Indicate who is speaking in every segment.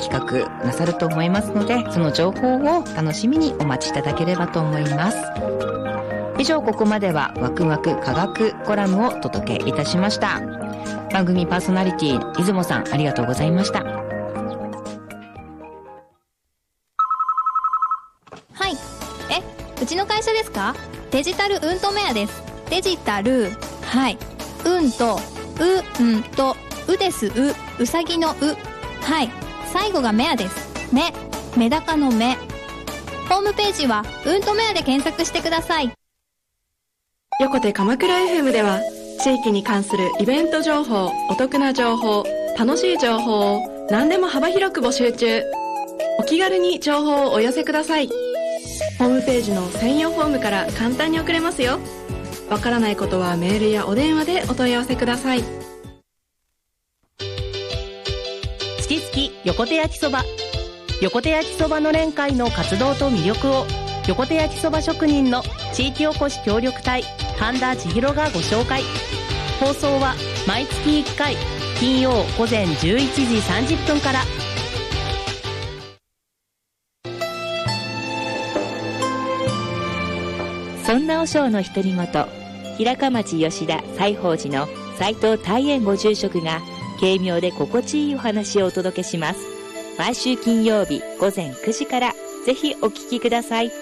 Speaker 1: 企画なさると思いますので、その情報を楽しみにお待ちいただければと思います。以上、ここまではワクワク科学コラムをお届けいたしました。番組パーソナリティ出雲さん、ありがとうございました。
Speaker 2: はい。うちの会社ですか？デジタルうんとメアです。デジタル、はい。うんと、うです。うさぎのう。はい。最後がメアです。メダカのメ。ホームページはうんとメアで検索してください。
Speaker 3: 横手鎌倉 FM では、地域に関するイベント情報、お得な情報、楽しい情報を何でも幅広く募集中。お気軽に情報をお寄せください。ホームページの専用フォームから簡単に送れますよ。わからないことはメールやお電話でお問い合わせください。
Speaker 4: 月々横手焼きそば。横手焼きそばの連会の活動と魅力を、横手焼きそば職人の地域おこし協力隊半田千尋がご紹介。放送は毎月1回金曜午前11時30分から。
Speaker 5: そんな和尚の独り言、平川町吉田西宝寺の斉藤大円ご住職が軽妙で心地いいお話をお届けします。毎週金曜日午前9時から、ぜひお聞きください。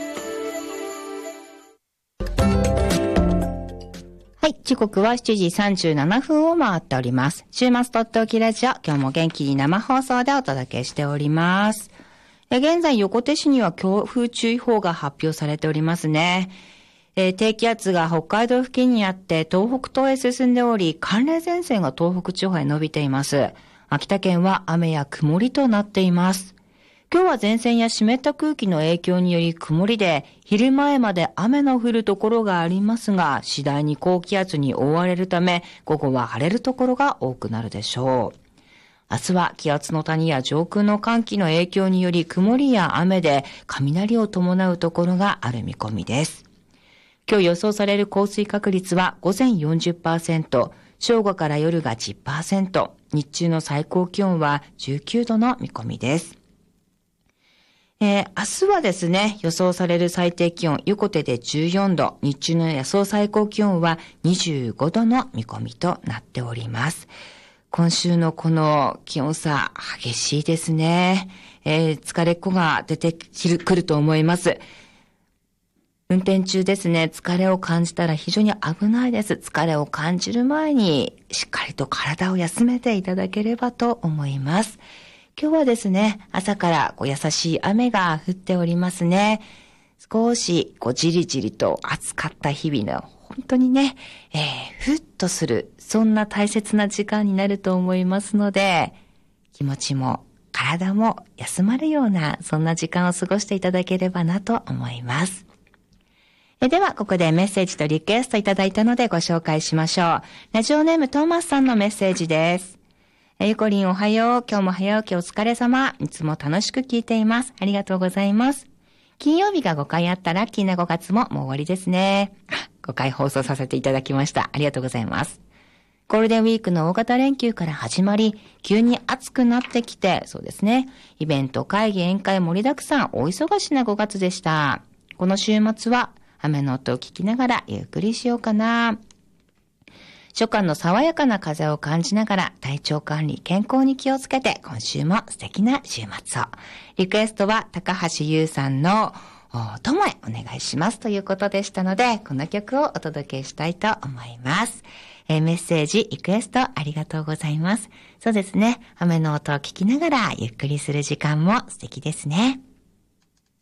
Speaker 1: はい、時刻は7時37分を回っております。週末とっておきラジオ、今日も元気に生放送でお届けしております。現在、横手市には強風注意報が発表されておりますね。低気圧が北海道付近にあって東北東へ進んでおり、寒冷前線が東北地方へ伸びています。秋田県は雨や曇りとなっています。今日は前線や湿った空気の影響により曇りで、昼前まで雨の降るところがありますが、次第に高気圧に覆われるため、午後は晴れるところが多くなるでしょう。明日は気圧の谷や上空の寒気の影響により曇りや雨で雷を伴うところがある見込みです。今日予想される降水確率は午前 40%、正午から夜が 10%、日中の最高気温は19度の見込みです。明日はですね、予想される最低気温、横手で14度、日中の予想最高気温は25度の見込みとなっております。今週のこの気温差激しいですね。疲れっ子が出てくると思います。運転中ですね、疲れを感じたら非常に危ないです。疲れを感じる前にしっかりと体を休めていただければと思います。今日はですね、朝から優しい雨が降っておりますね。少しじりじりと暑かった日々の本当にね、ふっとする、そんな大切な時間になると思いますので、気持ちも体も休まるような、そんな時間を過ごしていただければなと思います。では、ここでメッセージとリクエストいただいたのでご紹介しましょう。ラジオネームトーマスさんのメッセージです。ゆこりんおはよう。今日も早起きお疲れ様。いつも楽しく聞いています。ありがとうございます。金曜日が5回あったラッキーな5月ももう終わりですね。5回放送させていただきました。ありがとうございます。ゴールデンウィークの大型連休から始まり、急に暑くなってきて、そうですね。イベント、会議、宴会盛りだくさん、大忙しな5月でした。この週末は雨の音を聞きながらゆっくりしようかな。初夏の爽やかな風を感じながら体調管理、健康に気をつけて今週も素敵な週末を。リクエストは高橋優さんの友へお願いしますということでしたので、この曲をお届けしたいと思います。メッセージ、リクエストありがとうございます。そうですね。雨の音を聞きながらゆっくりする時間も素敵ですね。